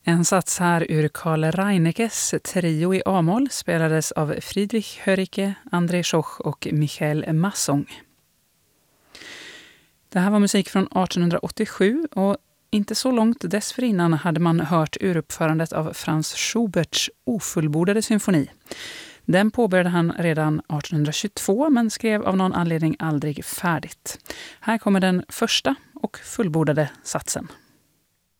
En sats här ur Karl Reinekes trio i A-moll spelades av Friedrich Höricke, André Schoch och Michael Massong. Det här var musik från 1887 och inte så långt dessförinnan hade man hört uruppförandet av Franz Schuberts ofullbordade symfoni. Den påbörjade han redan 1822 men skrev av någon anledning aldrig färdigt. Här kommer den första och fullbordade satsen.